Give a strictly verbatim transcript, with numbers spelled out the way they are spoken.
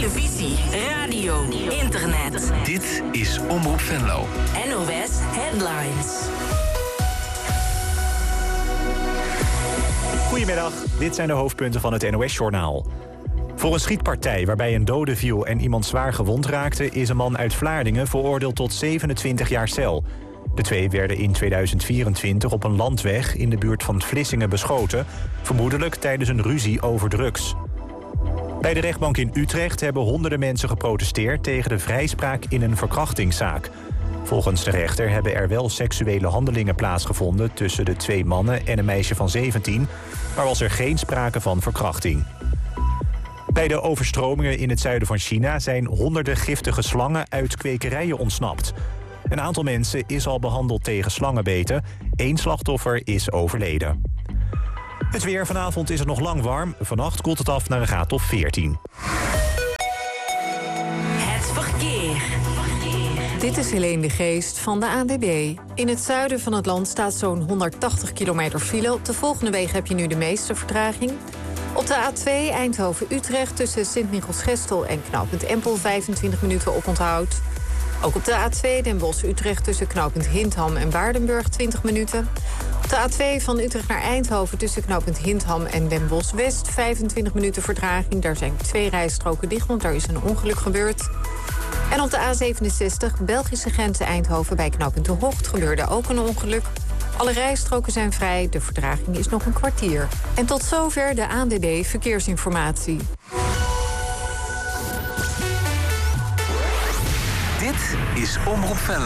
televisie, radio, internet. Dit is Omroep Venlo. N O S Headlines. Goedemiddag, dit zijn de hoofdpunten van het N O S-journaal. Voor een schietpartij waarbij een dode viel en iemand zwaar gewond raakte... is een man uit Vlaardingen veroordeeld tot zevenentwintig jaar cel. De twee werden in tweeduizend vierentwintig op een landweg in de buurt van Vlissingen beschoten... vermoedelijk tijdens een ruzie over drugs. Bij de rechtbank in Utrecht hebben honderden mensen geprotesteerd... tegen de vrijspraak in een verkrachtingszaak. Volgens de rechter hebben er wel seksuele handelingen plaatsgevonden... tussen de twee mannen en een meisje van zeventien... maar was er geen sprake van verkrachting. Bij de overstromingen in het zuiden van China... zijn honderden giftige slangen uit kwekerijen ontsnapt. Een aantal mensen is al behandeld tegen slangenbeten. Eén slachtoffer is overleden. Het weer: vanavond is het nog lang warm. Vannacht koelt het af naar een graad of veertien. Het verkeer. Dit is Helene de Geest van de A N W B. In het zuiden van het land staat zo'n honderdtachtig kilometer file. Op de volgende wegen heb je nu de meeste vertraging. Op de A twee Eindhoven-Utrecht tussen Sint-Michiels-Gestel en knooppunt Empel... vijfentwintig minuten oponthoud. Ook op de A twee Den Bosch-Utrecht tussen knooppunt Hindham en Waardenburg twintig minuten. Op de A twee van Utrecht naar Eindhoven tussen knooppunt Hindham en Den Bosch-West... vijfentwintig minuten vertraging. Daar zijn twee rijstroken dicht, want daar is een ongeluk gebeurd. En op de A zevenenzestig Belgische grens Eindhoven bij knooppunt De Hocht gebeurde ook een ongeluk. Alle rijstroken zijn vrij, de vertraging is nog een kwartier. En tot zover de A N W B Verkeersinformatie. Dit is Omroep Venlo.